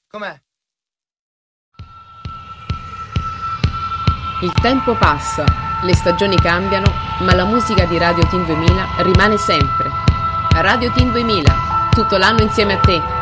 Com'è? Il tempo passa, le stagioni cambiano, ma la musica di Radio Teen 2000 rimane sempre. Radio Teen 2000, tutto l'anno insieme a te.